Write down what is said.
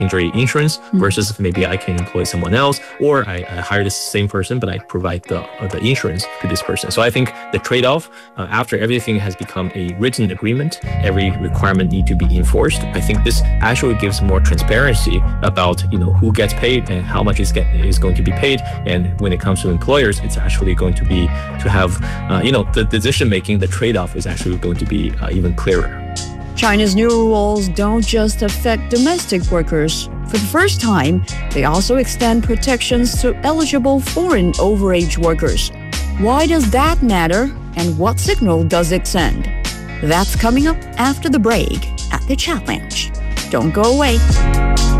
injury insurance versus maybe I can employ someone else, or I hire the same person, but I provide the insurance to this person. So I think the trade-off, after everything has become a written agreement, every requirement need to be enforced. I think this actually gives more transparency about who gets paid and how much is going to be paid. And when it comes to employers, it's actually going to be to have the decision making, the trade-off is actually going to be even clearer. China's new rules don't just affect domestic workers. For the first time, they also extend protections to eligible foreign overage workers. Why does that matter, and what signal does it send? That's coming up after the break at the Chat Lounge. Don't go away.